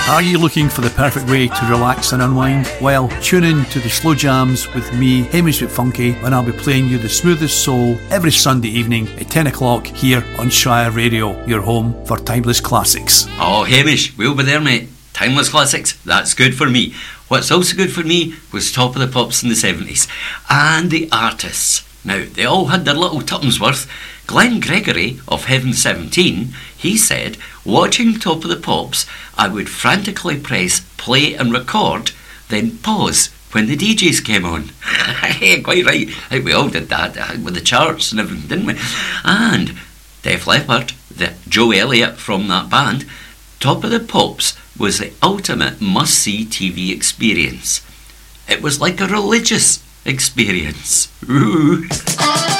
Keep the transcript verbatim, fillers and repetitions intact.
Are you looking for the perfect way to relax and unwind? Well, tune in to the Slow Jams with me, Hamish McFunky, when I'll be playing you the smoothest soul every Sunday evening at ten o'clock here on Shire Radio, your home for timeless classics. Oh, Hamish, we'll be there, mate. Timeless classics, that's good for me. What's also good for me was Top of the Pops in the seventies. And the artists. Now, they all had their little tuppence worth. Glenn Gregory of Heaven seventeen, he said, watching Top of the Pops, I would frantically press play and record, then pause when the D Js came on. Quite right. I think we all did that with the charts and everything, didn't we? And Def Leppard, the Joe Elliott from that band, Top of the Pops was the ultimate must-see T V experience. It was like a religious experience. Ooh.